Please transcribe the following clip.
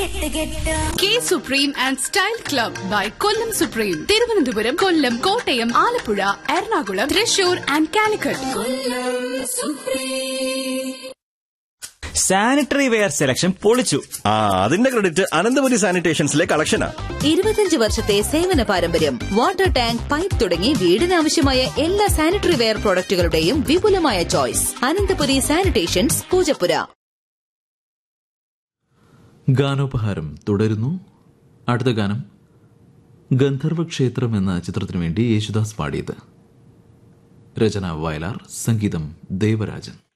K supreme and style club by Kollam supreme. Thiruvananthapuram, Kollam, Kottayam, Alappuzha, Ernakulam, Thrissur and Calicut. Sanitary ware selection പൊളിച്ചു. അതിന്റെ credit Ananthapuri സാനിറ്റേഷൻസിലെ കളക്ഷനാ. 25 വർഷത്തെ സേവന പാരമ്പര്യം. വാട്ടർ ടാങ്ക്, പൈപ്പ് തുടങ്ങി വീടിനാവശ്യമായ എല്ലാ സാനിറ്ററി വെയർ പ്രോഡക്റ്റുകളുടെയും വിപുലമായ ചോയ്സ്. അനന്തപുരി സാനിറ്റേഷൻസ്, പൂജപ്പുര. ഗാനോപഹാരം തുടരുന്നു. അടുത്ത ഗാനം ഗന്ധർവ ക്ഷേത്രം എന്ന ചിത്രത്തിനു വേണ്ടി യേശുദാസ് പാടിയത്. രചന വയലാർ, സംഗീതം ദേവരാജൻ.